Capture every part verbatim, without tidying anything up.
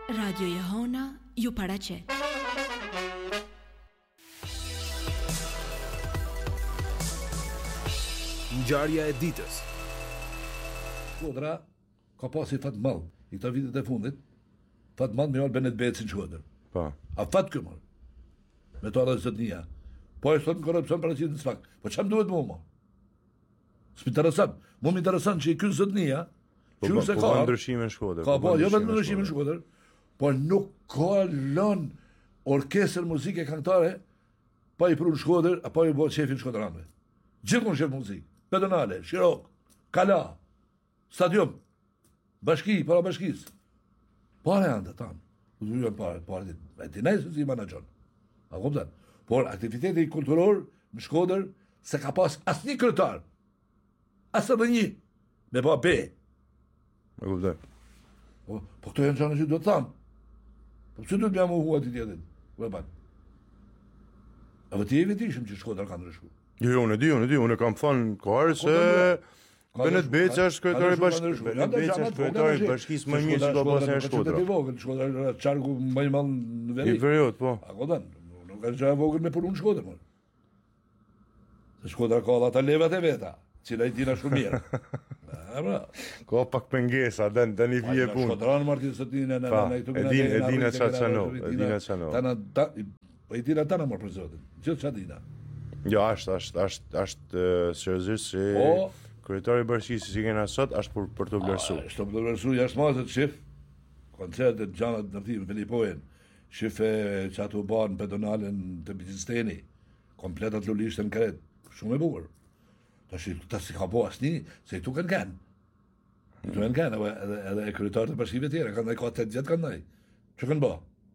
Radio Jehona ju paraqet. Ngjarja e ditës. Shkodra ka pasi fat mall i këta vitet e fundit. Fat mall me ardh Benet Becin Shkodër. Po. A fat ky mall. Me to edhe zotnia. Po e thon korrupsion paraqitet në sfak. Po çam duhet më më? S'më intereson. Mu më intereson që i ky zotnia, Po që se po ka ndryshime në Shkodër. Ka po, jo vetëm ndryshime në Shkodër, po nuk ka lën orkestër muzike këngëtare pa i prur Shkodër apo i bë shefin shkodranëve. Gjithmonë shef muzikë, pedonale, Shirok, Kala, stadium, bashki, para bashkisë. Pare janë të tanë. U të vjen pare, pare ditë. E ti nejë se si manajon. A kupton? Por aktiviteti kulturor në Shkodër se ka pas asnjë kryetar. As edhe një. Me pa be. E kuptoj. Po, po këto janë gjëra që duhet të thamë. Po pse duhet më hua ti tjetër? Po pa. A vetë e vetishëm që Shkodra ka ndryshuar. Jo, unë e di, unë e di, unë e kam thënë kohër se Benet Beca është kryetari i bashkisë. Benet Beca është kryetari i bashkisë më mirë që ka pasur në Shkodër. Shkodra vogël, Shkodra është çarku më i madh në veri. I veriut, po. A kupton? Nuk ka gjë e vogël me punë në Shkodër, më. Se Shkodra ka ata levat e veta, që ai dina shumë mirë. Bra. Ka pak pengesa, dan tani vije punë. Shkodran martin sot dinë në në këtu. E din, e din atë çano, e din atë çano. Tana po i dina tana më për zotin. Gjithë çfarë dina. Jo, është, është, është, është seriozisht se kryetari i bashkisë si kena sot është për për të vlerësuar. Është për të vlerësuar jashtë mazet shif. Koncertet gjanat në tim Filipojen. Shif që ato bën pedonalen të Bizisteni. Kompletat lulishtën kret. Shumë e bukur. Tash tash si ka po asnjë, se tu kanë kanë. Tu kanë kanë edhe edhe kryetarët e bashkive tjera kanë ndaj ka tetë gjatë kanë ndaj. Çu kanë bë?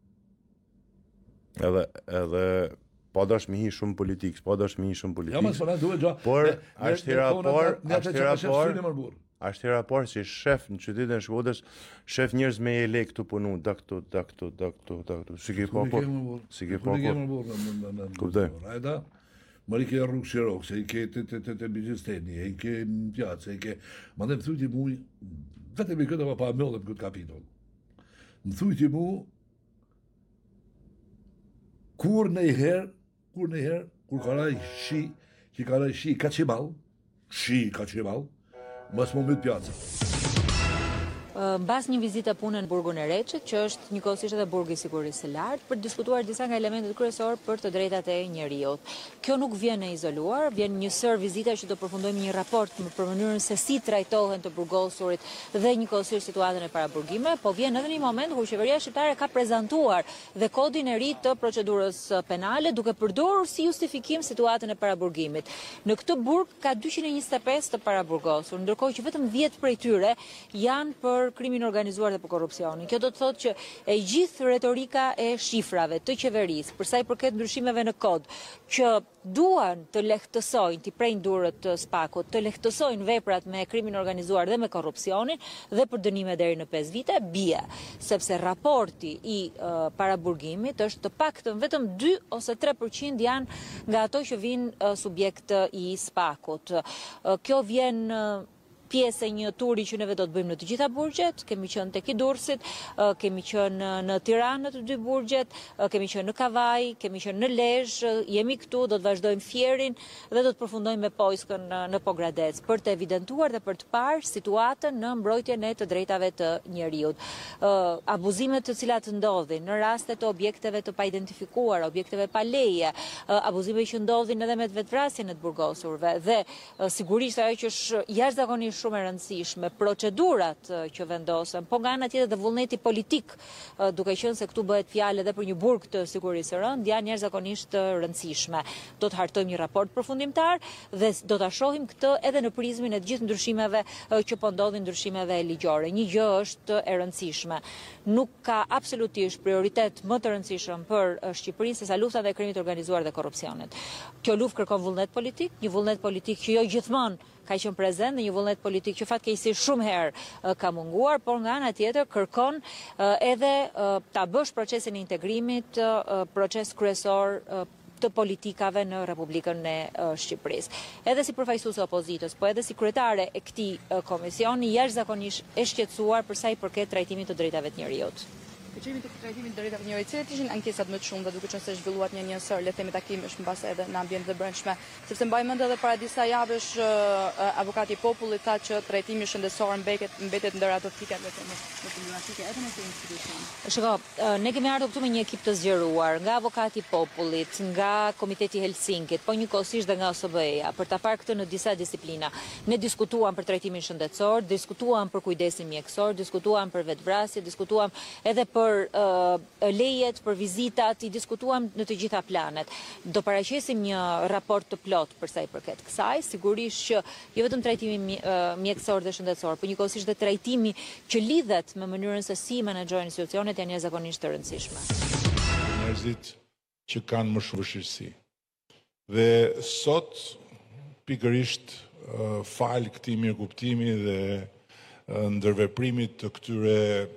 Edhe edhe pa dashmi hi shumë politik, pa dashmi hi shumë politik. Ja, mas fona duhet gjë. Por është hera por, është hera por. Është hera por si shef në qytetin e Shkodrës, shef njerëz me ele këtu punu, da këtu, da këtu, da këtu, da këtu. Si ke pa por. Si ke pa por. Kuptoj. Ajda. Mari ke rrugë Shirok, se i ke të të të të Bizisteni, i ke në pjatë, i ke... Ma dhe më thujti mu, vetëm i këtë pa pa mëllëm këtë kapitull. Më thujti mu, kur në i herë, kur në i herë, kur ka raj shi, që ka raj shi ka qimal, shi ka qimal, mas më mëtë pjatësa. Mbas një vizite pune në burgun e Reçit, që është njëkohësisht edhe burgu i sigurisë së lartë, për të diskutuar disa nga elementet kryesor për të drejtat e njerëzit. Kjo nuk vjen e izoluar, vjen një sër vizita që do përfundojmë një raport për mënyrën se si trajtohen të burgosurit dhe njëkohësisht situatën e paraburgime, po vjen edhe një moment kur qeveria shqiptare ka prezantuar dhe kodin e ri të procedurës penale duke përdorur si justifikim situatën e paraburgimit. Në këtë burg ka dyqind e njëzet e pesë të paraburgosur, ndërkohë që vetëm dhjetë prej tyre janë për krimin organizuar dhe për korrupsionin. Kjo do të thotë që e gjithë retorika e shifrave të qeverisë, për sa i përket ndryshimeve në kod, që duan të lehtësojnë, të prejnë durët të spakut, të lehtësojnë veprat me krimin organizuar dhe me korrupsionin dhe për dënime deri në pesë vite, bie, sepse raporti i uh, paraburgimit është të paktën vetëm dy ose tre përqind janë nga ato që vinë uh, subjekt i spakut. Uh, kjo vjen uh, pjesë e një turi që neve do të bëjmë në të gjitha burgjet, kemi qenë tek i Durrësit, kemi qenë në Tiranë në të dy burgjet, kemi qenë në Kavaj, kemi qenë në Lezhë, jemi këtu, do të vazhdojmë Fierin dhe do të përfundojmë me Pojskën në, në Pogradec për të evidentuar dhe për të parë situatën në mbrojtjen e të drejtave të njeriut. Uh, abuzimet të cilat ndodhin në raste të objekteve të pa identifikuar, objekteve pa leje, uh, abuzime që ndodhin edhe me të vetvrasjen e të burgosurve dhe uh, sigurisht ajo që është jashtëzakonisht shumë e rëndësishme, procedurat që vendosen, po nga ana tjetër dhe vullneti politik, duke qenë se këtu bëhet fjalë edhe për një burg të sigurisë së rëndë, janë jashtëzakonisht të rëndësishme. Do të hartojmë një raport përfundimtar dhe do ta shohim këtë edhe në prizmin e të gjithë ndryshimeve që po ndodhin, ndryshimeve ligjore. Një gjë është e rëndësishme. Nuk ka absolutisht prioritet më të rëndësishëm për Shqipërinë sesa lufta ndaj krimit të organizuar dhe korrupsionit. Kjo luftë kërkon vullnet politik, një vullnet politik që jo gjithmonë ka qenë prezent dhe një vullnet politik që fatkeqësisht shumë herë uh, ka munguar, por nga ana tjetër kërkon uh, edhe uh, ta bësh procesin e integrimit uh, proces kryesor uh, të politikave në Republikën e uh, Shqipërisë. Edhe si përfaqësuese opozitës, po edhe si kryetare e këtij uh, komisioni, jashtëzakonisht e shqetësuar për sa i përket trajtimit të drejtave të njerëzit. Përqimi të trajtimit drejtave të njerëzit, cilat ishin ankesat më të shumta, duke qenë se zhvilluat një njësor, le të themi takimish mbas edhe në ambient të brendshme, sepse mbaj mend edhe para disa javësh avokati i popullit tha që trajtimi shëndetësor mbetet mbetet ndër ato pikat le të themi më problematike edhe në këtë institucion. Shiko, ne kemi ardhur këtu me një ekip të zgjeruar nga avokati i popullit, nga Komiteti Helsinkit, po njëkohësisht dhe nga O S B E-ja, për ta parë këtë në disa disiplina. Ne diskutuam për trajtimin shëndetësor, diskutuam për kujdesin mjekësor, diskutuam për vetvrasje, diskutuam edhe për për uh, lejet, për vizitat, i diskutuam në të gjitha planet. Do paraqesim një raport të plot për sa i përket kësaj, sigurisht që jo vetëm trajtimi uh, mjekësor dhe shëndetësor, por njëkohësisht dhe trajtimi që lidhet me mënyrën se si menaxhojnë institucionet janë jashtëzakonisht të rëndësishme. Njerëzit që kanë më shumë vështirësi. Dhe sot pikërisht uh, fal këtij mirëkuptimi dhe uh, ndërveprimit të këtyre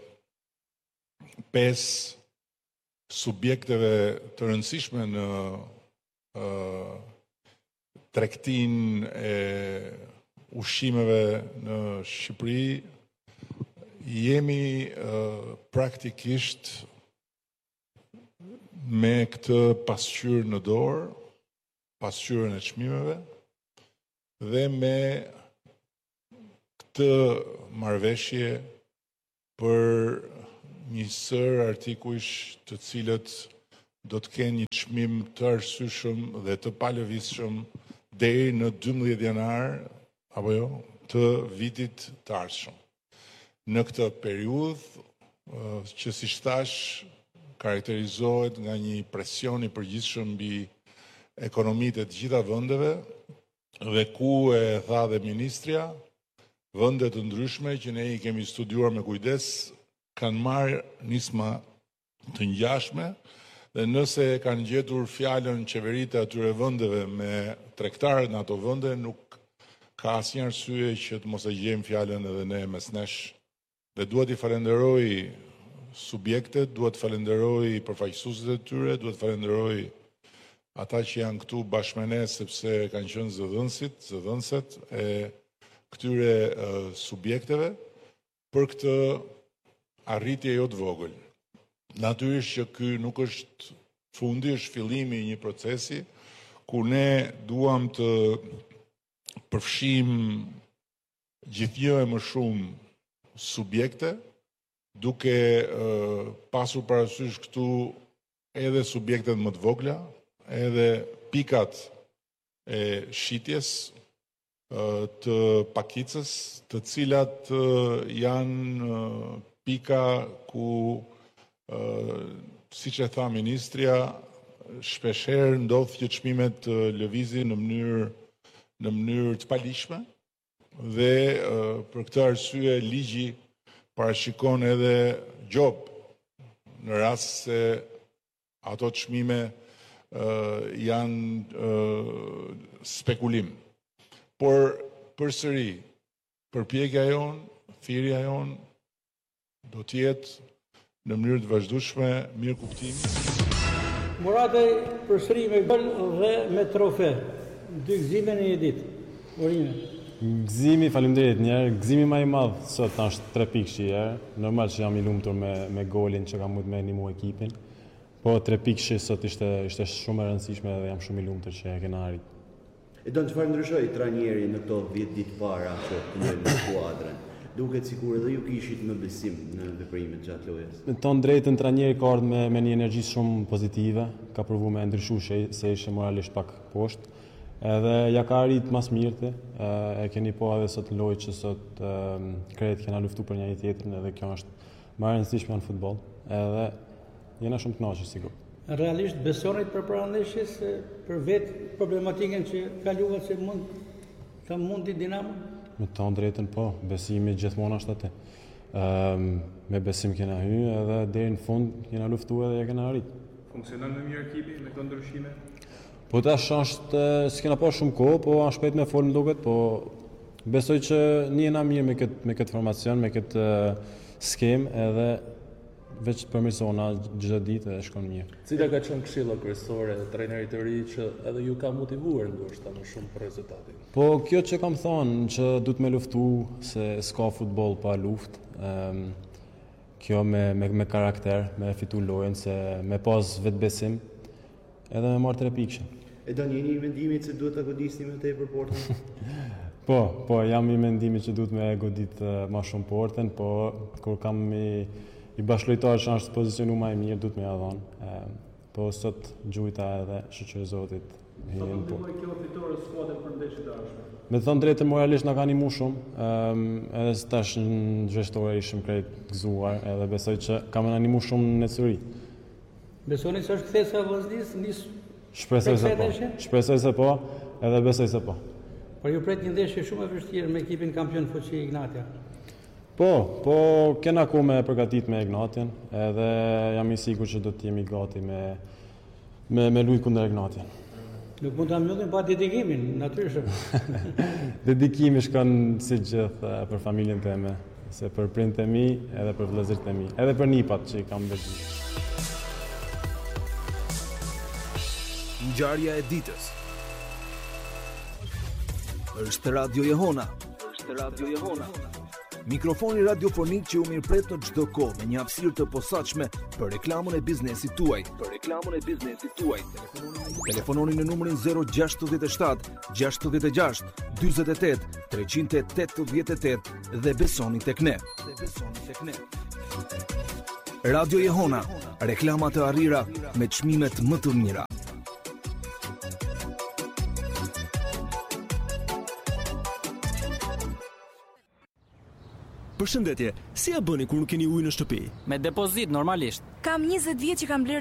pesë subjekteve të rëndësishme në uh, tregtinë e ushqimeve në Shqipëri, jemi uh, praktikisht me këtë pasqyrë në dorë, pasqyrën e çmimeve dhe me këtë marrëveshje për një sër artikujsh të cilët do të kenë një çmim të arsyeshëm dhe të palëvizshëm deri në dymbëdhjetë janar apo jo të vitit të ardhshëm. Në këtë periudhë që siç thash karakterizohet nga një presion i përgjithshëm mbi ekonomitë e të gjitha vendeve dhe ku e tha dhe ministrja, vende të ndryshme që ne i kemi studiuar me kujdes kanë marrë nisma të ngjashme dhe nëse kanë gjetur fjalën qeveritë e atyre vendeve me tregtarët në ato vende, nuk ka asnjë arsye që të mos e gjejmë fjalën edhe ne mes nesh. Dhe duhet i falenderoj subjektet, duhet falenderoj përfaqësuesit e tyre, duhet falenderoj ata që janë këtu bashkë me ne sepse kanë qenë zëdhënësit, zëdhënëset e këtyre uh, subjekteve për këtë arritje jo të vogël. Natyrisht që ky nuk është fundi, është fillimi i një procesi ku ne duam të përfshijm gjithnjë e më shumë subjekte, duke uh, pasur parasysh këtu edhe subjektet më të vogla, edhe pikat e shitjes uh, të pakicës, të cilat uh, janë uh, pika ku, uh, siç e tha ministrja, shpeshherë ndodh që çmimet të lëvizin në mënyrë në mënyrë të palishme dhe uh, për këtë arsye ligji parashikon edhe gjob në rast se ato çmime uh, janë uh, spekulim. Por përsëri përpjekja jon, thirrja jon do të jetë në mënyrë të vazhdueshme mirëkuptimi. Muradej përsëri me gol dhe me trofe. Dy gëzime në një ditë. Orime. Gëzimi, faleminderit një herë. Gëzimi më i madh sot është tre pikë që herë. Normal që jam i lumtur me me golin që kam mund me ndihmu ekipin. Po tre pikë sot ishte ishte shumë e rëndësishme dhe jam shumë i lumtur që e kena arrit. E do të çfarë ndryshoi trajneri në këto dhjetë ditë para që të në skuadrën? Duket sikur edhe ju kishit më besim në veprimet gjatë lojës. Me ton drejtën trajneri ka ardhur me, me një energji shumë pozitive, ka provuar me ndryshu se ishte moralisht pak poshtë. Edhe ja ka arrit mas mirëte, e, e keni po edhe sot lojë që sot e, krejt kena luftu për njëri tjetrin edhe kjo është më e rëndësishme në futboll. Edhe jena shumë të kënaqur sigur. Realisht besonit për parandeshjes për vetë problematikën që kaluat se mund ta mundi Dinamo? Me ton drejtën po, besimi gjithmonë është atë. Um, me besim kena hyrë edhe deri në fund kena luftuar dhe ja kena arrit. Funksionon më mirë ekipi me këto ndryshime? Po tash është s'kena pas shumë kohë, po është shpejt me fol më duket, po besoj që njëna mirë me këtë me këtë formacion, me këtë skemë edhe veç përmirësona çdo ditë e shkon mirë. Cila ka qenë këshilla kryesore e trajnerit të ri që edhe ju ka motivuar ndoshta më shumë për rezultatin? Po kjo që kam thonë që duhet me luftu se s'ka futboll pa luftë. Um, kjo me, me, me karakter, me fitu lojën, se me pas vetbesim, edhe me marrë tre pikëshe. E do njeni i mendimit se duhet të godisni me te për portën? Po, po, jam i mendimit që duhet me godit uh, ma shumë portën, po kur kam i, i bashkëlojtarë që është pozicionu ma i mirë, duhet me jadhon. E, po sot gjujta edhe shoqëri Zotit. Sa të ndihmoj kjo fitore skuadrën për ndeshjet e ardhshme? Me të thënë drejtë, moralisht na ka ndihmu shumë, um, edhe se tash në zhveshtore ishim krejt gëzuar, edhe besoj që ka më na ndihmu shumë në necëri. Besoni se është kthesa e vllaznisë nis? Shpresoj se po. Shpresoj se po, edhe besoj se po. Por ju pret një ndeshje shumë e vështirë me ekipin kampion fuqi Ignatia. Po, po kena ku me përgatit me Ignatin, edhe jam i sigur që do të jemi gati me me, me lujt kundër Ignatin. Nuk mund të mbyllim pa dedikimin, natyrisht. Dedikimi shkon si gjithë për familjen time, se për prindët e mi, edhe për vëllezërit e mi, edhe për nipat që i kam vetë. Ngjarja e ditës. Është Radio Jehona. Është Radio Jehona. Mikrofoni radiofonik që u mirëpret në çdo kohë me një hapësirë të posaçme për reklamën e biznesit tuaj. Për reklamën e biznesit tuaj. Telefononi në numrin zero gjasht shtat gjasht gjasht dyzet e tet treqind e tetëdhjetë e tetë dhe besoni tek ne. Dhe besoni tek ne. Radio Jehona, reklama të arrira me çmimet më të mira. Përshëndetje, si ja bëni kur nuk keni ujë në shtëpi? Me depozit normalisht. Kam njëzet vjet që kam bler